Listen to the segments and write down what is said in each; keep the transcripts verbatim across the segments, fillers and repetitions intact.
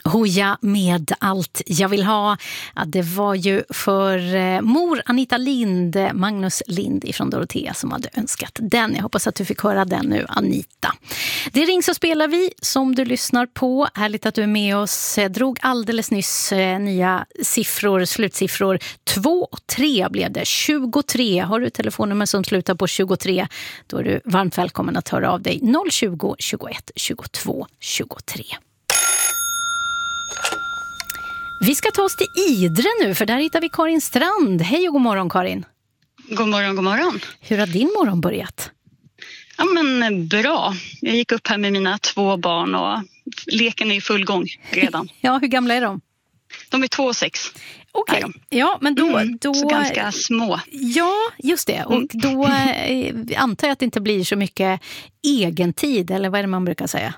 Hoja med allt jag vill ha. Ja, det var ju för eh, mor Anita Lind, Magnus Lind ifrån Dorotea som hade önskat den. Jag hoppas att du fick höra den nu, Anita. Det ring så spelar vi som du lyssnar på. Härligt att du är med oss. Jag drog alldeles nyss eh, nya siffror, slutsiffror. Två och tre blev det. tjugotre. Har du ett telefonnummer som slutar på tjugotre, då är du varmt välkommen att höra av dig. noll tjugo, tjugoett, tjugotvå, tjugotre. Vi ska ta oss till Idre nu, för där hittar vi Karin Strand. Hej och god morgon, Karin. God morgon, god morgon. Hur har din morgon börjat? Ja, men bra. Jag gick upp här med mina två barn och leken är i full gång redan. Ja, hur gamla är de? De är två och sex. Okej, okay. Ja, men då, mm, då... Så ganska små. Ja, just det. Och då eh, antar jag att det inte blir så mycket egentid, eller vad är det man brukar säga?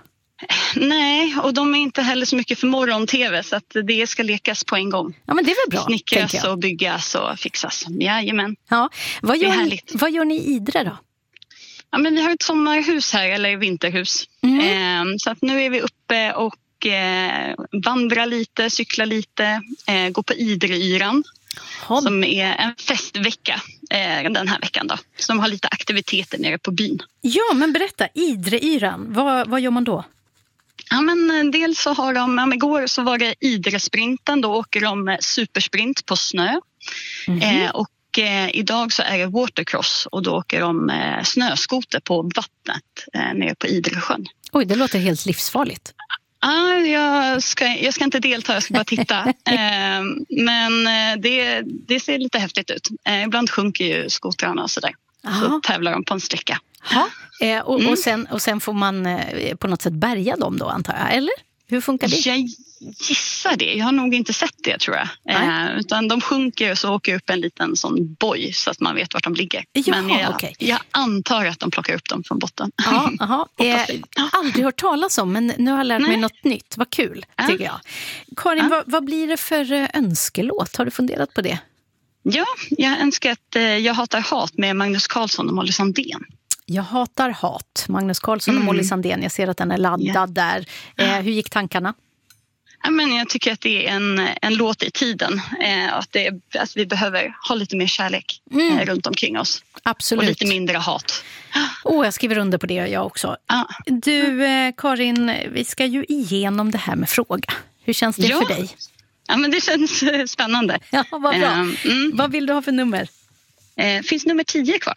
Nej, och de är inte heller så mycket för morgon-tv, så att det ska lekas på en gång. Ja, men det är väl bra. Snickras och byggas och fixas. Jajamän. Ja. Vad gör, det är ni, härligt. vad gör ni i Idre då? Ja, men vi har ett sommarhus här, eller vinterhus. Mm. Eh, så att nu är vi uppe och eh, vandrar lite, cyklar lite, eh, går på Idreyran. Ja. Som är en festvecka eh, den här veckan då. Som har lite aktiviteter nere på byn. Ja, men berätta, Idreyran, vad, vad gör man då? Ja, men dels så har de, ja, igår så var det Idresprinten, då åker de supersprint på snö. Mm-hmm. Eh, och eh, idag så är det watercross och då åker de eh, snöskoter på vattnet eh, nere på Idresjön. Oj, det låter helt livsfarligt. Ja, jag ska, jag ska inte delta, jag ska bara titta. eh, men det, det ser lite häftigt ut. Eh, ibland sjunker ju skotrarna och sådär. Så tävlar de på en sträcka. Eh, och, mm. och, sen, och sen får man eh, på något sätt bärga dem då, antar jag, eller? Hur funkar det? Jag gissar det. Jag har nog inte sett det, tror jag. Eh, utan de sjunker och så åker upp en liten sån boj så att man vet vart de ligger. Jaha, Men jag, okay. jag antar att de plockar upp dem från botten. Ja, aha. eh, aldrig hört talas om, men nu har jag lärt Nej. mig något nytt. Vad kul, ja. tycker jag. Karin, ja. vad, vad blir det för önskelåt? Har du funderat på det? Ja, jag önskar att eh, Jag hatar hat med Magnus Carlsson och Molly Sandén. Jag hatar hat. Magnus Carlsson och mm. Molly Sandén. Jag ser att den är laddad yeah. där. Eh, hur gick tankarna? Ja, men jag tycker att det är en, en låt i tiden. Eh, att, det är, att vi behöver ha lite mer kärlek mm. eh, runt omkring oss. Absolut. Och lite mindre hat. Oh, jag skriver under på det, jag också. Ah. Du, eh, Karin, vi ska ju igenom det här med fråga. Hur känns det ja. för dig? Ja, men det känns spännande. Ja, vad bra. Eh, mm. Vad vill du ha för nummer? Eh, finns nummer tio kvar?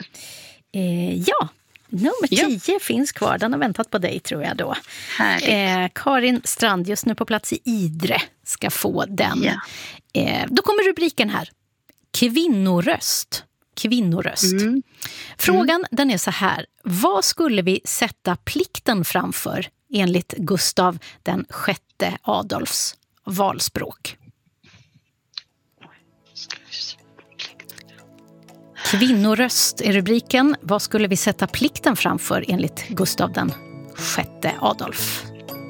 Eh, ja. Nummer tio ja. finns kvar. Den har väntat på dig, tror jag då. Eh, Karin Strand, just nu på plats i Idre, ska få den. Ja. Eh, då kommer rubriken här. Kvinnoröst. Kvinnoröst. Mm. Frågan mm. den är så här. Vad skulle vi sätta plikten framför enligt Gustav den sjätte Adolfs valspråk? Kvinnoröst är rubriken. Vad skulle vi sätta plikten framför enligt Gustav den sjätte Adolf?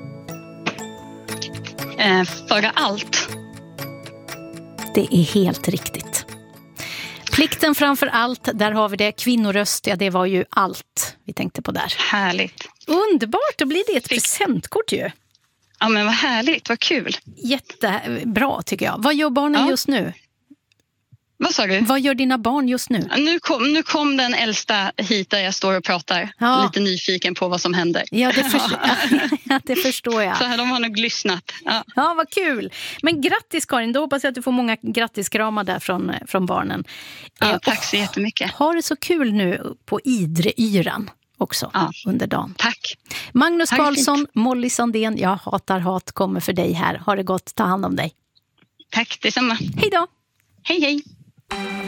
Eh, föra allt. Det är helt riktigt. Plikten framför allt, där har vi det. Kvinnoröst, ja, det var ju allt vi tänkte på där. Härligt. Underbart, då blir det ett presentkort ju. Ja, men vad härligt, vad kul. Jättebra tycker jag. Vad gör barnen ja. just nu? Vad sa du? Vad gör dina barn just nu? Nu kom, nu kom den äldsta hit där jag står och pratar. Ja. Lite nyfiken på vad som händer. Ja, det, förstår, ja, det förstår jag. Så de har nog lyssnat. Ja. ja, vad kul. Men grattis Karin, då hoppas jag att du får många grattiskramar där från, från barnen. Ja, eh, tack så jättemycket. Ha det så kul nu på Idreyran också ja. under dagen. Tack. Magnus Carlsson, Molly Sandén, jag hatar hat, kommer för dig här. Ha det gott, ta hand om dig. Tack, detsamma. Hej då. Hej, hej.